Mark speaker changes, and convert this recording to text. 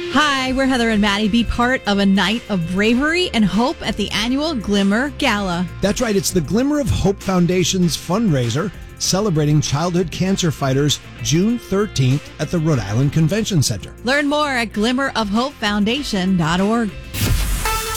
Speaker 1: Hi, we're Heather and Maddie. Be part of a night of bravery and hope at the annual Glimmer Gala.
Speaker 2: That's right. It's the Glimmer of Hope Foundation's fundraiser celebrating childhood cancer fighters June 13th at the Rhode Island Convention Center.
Speaker 1: Learn more at glimmerofhopefoundation.org.